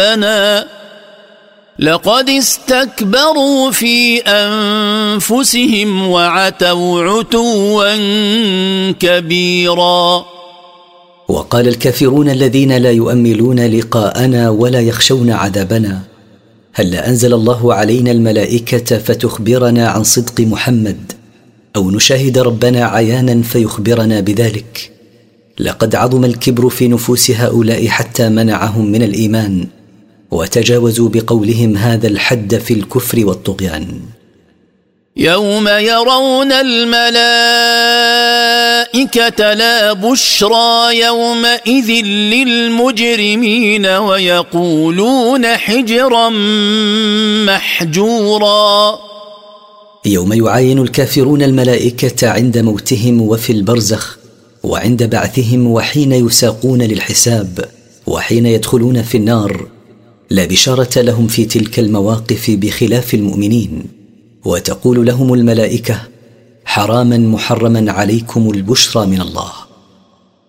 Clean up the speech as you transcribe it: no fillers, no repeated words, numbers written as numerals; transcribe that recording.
لقد استكبروا في أنفسهم وعتوا عتوا كبيرا. وقال الكافرون الذين لا يؤملون لقاءنا ولا يخشون عذابنا: هل أنزل الله علينا الملائكة فتخبرنا عن صدق محمد، أو نشاهد ربنا عيانا فيخبرنا بذلك؟ لقد عظم الكبر في نفوس هؤلاء حتى منعهم من الإيمان، وتجاوزوا بقولهم هذا الحد في الكفر والطغيان. يوم يرون الملائكة لا بشرى يومئذ للمجرمين ويقولون حجرا محجورا. يوم يعاين الكافرون الملائكة عند موتهم وفي البرزخ وعند بعثهم وحين يساقون للحساب وحين يدخلون في النار، لا بشارة لهم في تلك المواقف بخلاف المؤمنين. وتقول لهم الملائكة: حراما محرما عليكم البشرى من الله.